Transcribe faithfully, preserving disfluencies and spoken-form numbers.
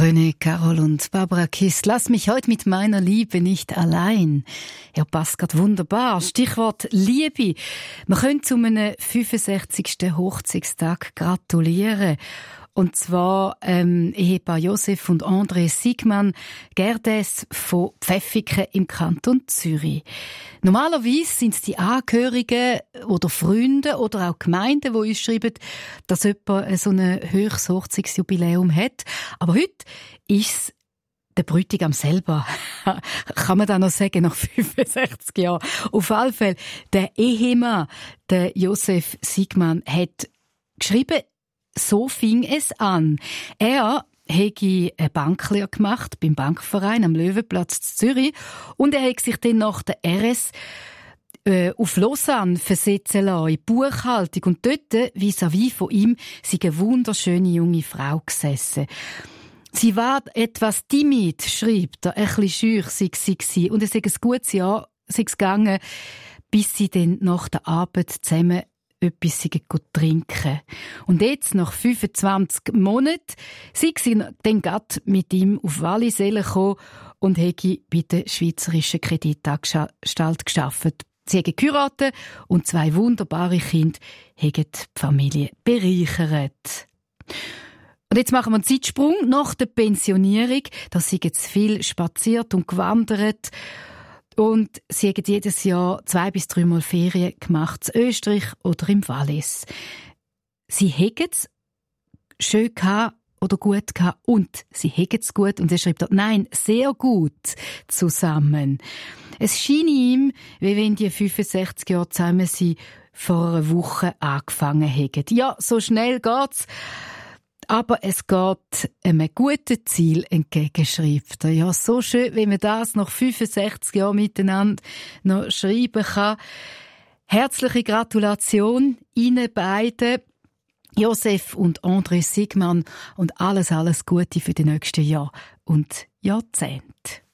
René, Carol und Barbara Kiss. Lass mich heute mit meiner Liebe nicht allein. Ja, passt gerade wunderbar. Stichwort Liebe. Man könnte zu einem fünfundsechzigsten Hochzeitstag gratulieren. Und zwar ähm, Ehepaar Josef und André Sigmann Gerdes von Pfäffiken im Kanton Zürich. Normalerweise sind es die Angehörigen oder Freunde oder auch Gemeinden, die uns schreiben, dass jemand so ein höchstes Hochzeitsjubiläum hat. Aber heute ist es der Bräutigam selber. Kann man da noch sagen, nach fünfundsechzig Jahren. Auf alle Fälle, der Ehemann, der Josef Sigmann, hat geschrieben, so fing es an. Er habe eine Banklehre gemacht beim Bankverein am Löwenplatz in Zürich und er hat sich dann nach der R S äh, auf Lausanne versetzen lassen, in Buchhaltung. Und dort, vis-à-vis von ihm, sei eine wunderschöne junge Frau gesessen. Sie war etwas timid, schreibt er, ein bisschen schüch sei sie gewesen. Und es sei ein gutes Jahr sei es gegangen, bis sie dann nach der Arbeit zusammen etwas trinken. Und jetzt, nach fünfundzwanzig Monaten, sind sie dann gerade mit ihm auf Wallisellen gekommen und haben bei der Schweizerischen Kreditanstalt gearbeitet. Sie haben geheiratet und zwei wunderbare Kinder haben die Familie bereichert. Und jetzt machen wir einen Zeitsprung nach der Pensionierung. Da sind jetzt viel spaziert und gewandert. Und sie haben jedes Jahr zwei bis dreimal Ferien gemacht, in Österreich oder im Wallis. Sie haben es schön gehabt oder gut gehabt und sie haben es gut. Und er schreibt dort, nein, sehr gut zusammen. Es scheint ihm, wie wenn die fünfundsechzig Jahre zusammen sind, vor einer Woche angefangen haben. Ja, so schnell geht's. Aber es geht einem guten Ziel entgegen, schreibt er. Ja, so schön, wenn man das nach fünfundsechzig Jahren miteinander noch schreiben kann. Herzliche Gratulation Ihnen beiden, Josef und André Sigmann, und alles, alles Gute für die nächsten Jahre und Jahrzehnte.